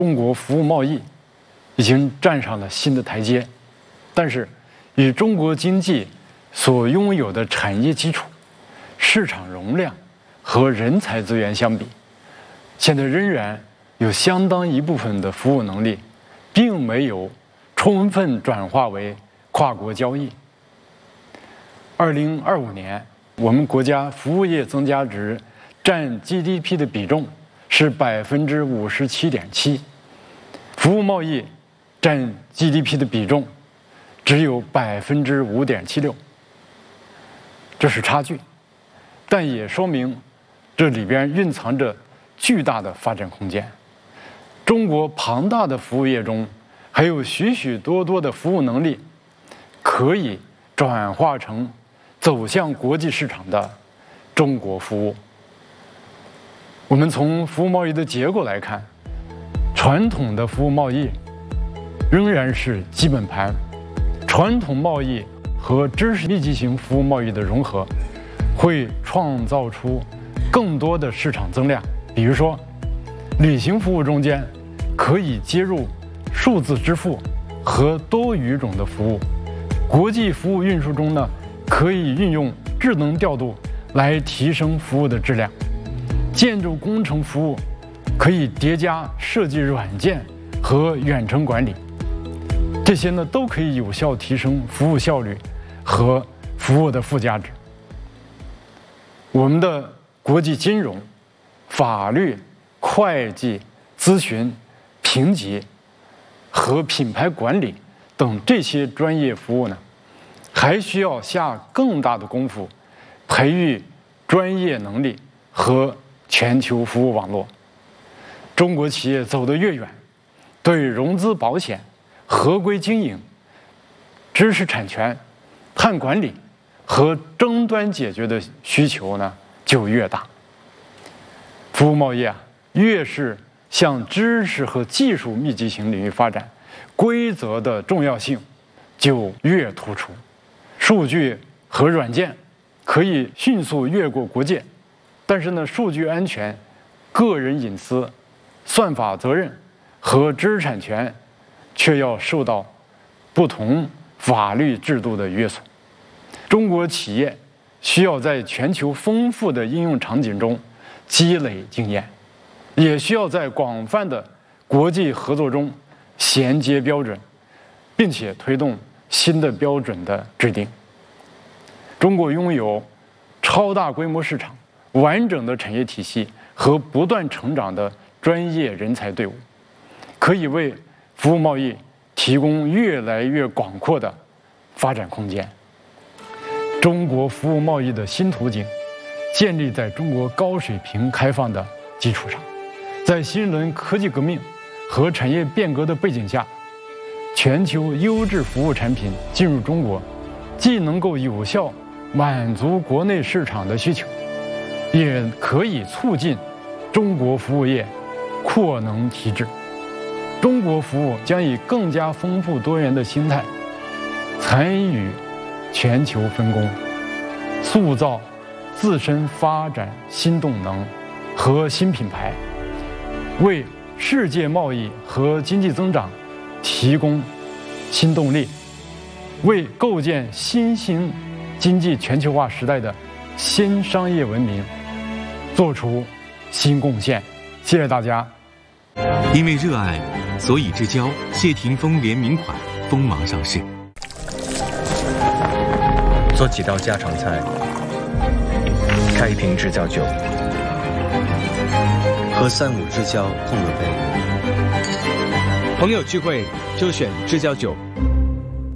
中国服务贸易已经站上了新的台阶，但是与中国经济所拥有的产业基础、市场容量和人才资源相比，现在仍然有相当一部分的服务能力并没有充分转化为跨国交易。2025年，我们国家服务业增加值占 GDP 的比重是57.7%，服务贸易占 GDP 的比重只有5.76%，这是差距，但也说明这里边蕴藏着巨大的发展空间。中国庞大的服务业中，还有许许多多的服务能力可以转化成走向国际市场的中国服务。我们从服务贸易的结构来看，传统的服务贸易仍然是基本盘，传统贸易和知识密集型服务贸易的融合，会创造出更多的市场增量。比如说，旅行服务中间可以接入数字支付和多语种的服务；国际服务运输中呢，可以运用智能调度来提升服务的质量；建筑工程服务可以叠加设计软件和远程管理，这些呢都可以有效提升服务效率和服务的附加值。我们的国际金融、法律、会计、咨询、评级和品牌管理等这些专业服务呢，还需要下更大的功夫，培育专业能力和全球服务网络。中国企业走得越远，对融资保险、合规经营、知识产权、碳管理和争端解决的需求呢就越大。服务贸易越是向知识和技术密集型领域发展，规则的重要性就越突出。数据和软件可以迅速越过国界，但是呢，数据安全、个人隐私、算法责任和知识产权却要受到不同法律制度的约束。中国企业需要在全球丰富的应用场景中积累经验，也需要在广泛的国际合作中衔接标准，并且推动新的标准的制定。中国拥有超大规模市场、完整的产业体系和不断成长的专业人才队伍，可以为服务贸易提供越来越广阔的发展空间。中国服务贸易的新途径建立在中国高水平开放的基础上，在新一轮科技革命和产业变革的背景下，全球优质服务产品进入中国，既能够有效满足国内市场的需求，也可以促进中国服务业扩能提质。中国服务将以更加丰富多元的心态参与全球分工，塑造自身发展新动能和新品牌，为世界贸易和经济增长提供新动力，为构建新型经济全球化时代的新商业文明做出新贡献。谢谢大家。 因为热爱，所以之交谢霆锋联名款锋芒上市。 做几道家常菜，开一瓶知交酒， 和3-5知交碰个杯。 朋友聚会就选知交酒。